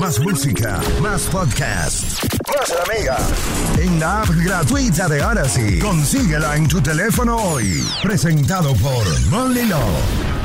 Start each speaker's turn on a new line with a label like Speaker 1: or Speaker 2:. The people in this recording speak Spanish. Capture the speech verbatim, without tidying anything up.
Speaker 1: Más música, más podcast, más la Mega. En la app gratuita de Odyssey. Consíguela en tu teléfono hoy. Presentado por Monly Law.